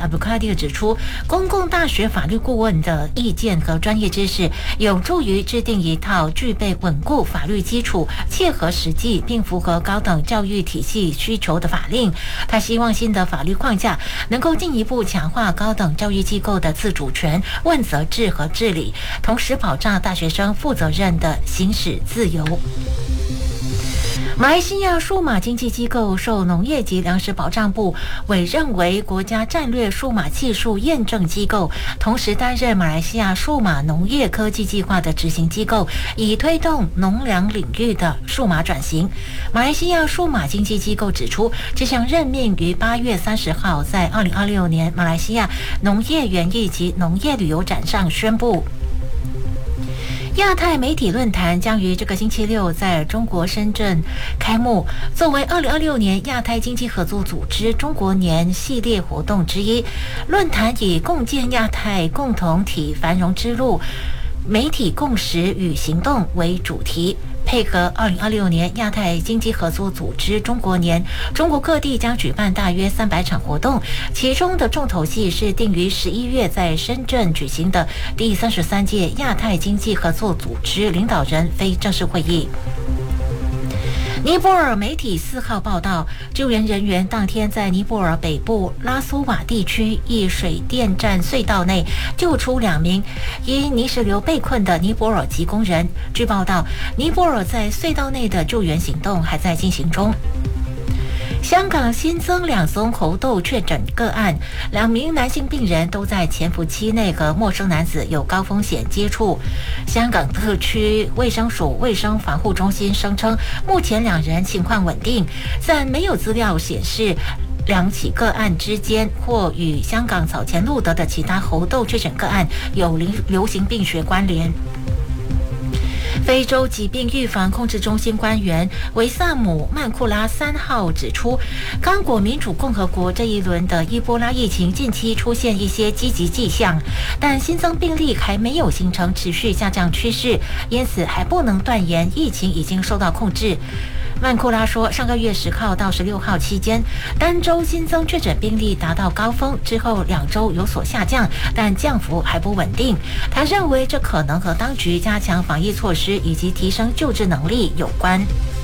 阿布卡蒂指出，公共大学法律顾问的意见和专业知识有助于制定一套具备稳固法律基础、切合实际并符合高等教育体系需求的法令。他希望新的法律框架能够进一步强化高等教育机构的自主权、问责制和治理，同时保障大学生负责任的行使自由。马来西亚数码经济机构受农业及粮食保障部委任为国家战略数码技术验证机构，同时担任马来西亚数码农业科技计划的执行机构，以推动农粮领域的数码转型。马来西亚数码经济机构指出，这项任命于8月30号在2026年马来西亚农业园艺及农业旅游展上宣布。亚太媒体论坛将于这个星期六在中国深圳开幕，作为2026年亚太经济合作组织中国年系列活动之一。论坛以共建亚太共同体繁荣之路、媒体共识与行动为主题，配合2026年亚太经济合作组织中国年，中国各地将举办大约300场活动，其中的重头戏是定于11月在深圳举行的第33届亚太经济合作组织领导人非正式会议。尼泊尔媒体4号报道，救援人员当天在尼泊尔北部拉苏瓦地区一水电站隧道内救出2名因泥石流被困的尼泊尔籍工人。据报道，尼泊尔在隧道内的救援行动还在进行中。香港新增2宗猴痘确诊个案，2名男性病人都在潜伏期内和陌生男子有高风险接触。香港特区卫生署卫生防护中心声称，目前2人情况稳定，但没有资料显示2起个案之间或与香港早前录得的其他猴痘确诊个案有流行病学关联。非洲疾病预防控制中心官员维萨姆·曼库拉3号指出，刚果民主共和国这一轮的伊波拉疫情近期出现一些积极迹象，但新增病例还没有形成持续下降趋势，因此还不能断言疫情已经受到控制。曼库拉说，上个月10号到16号期间，单周新增确诊病例达到高峰，之后2周有所下降，但降幅还不稳定。他认为这可能和当局加强防疫措施以及提升救治能力有关。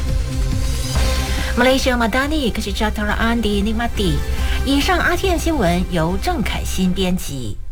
马来西亚马达尼可是加特拉安迪尼马蒂。以上阿天新闻由郑凯欣编辑。